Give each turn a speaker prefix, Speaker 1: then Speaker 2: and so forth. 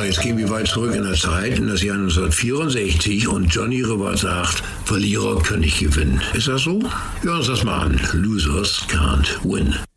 Speaker 1: jetzt gehen wir weit zurück in der Zeit, in das Jahr 1964 und Johnny Rivers sagt, Verlierer können nicht gewinnen. Ist das so? Hören uns das mal an. Losers can't win.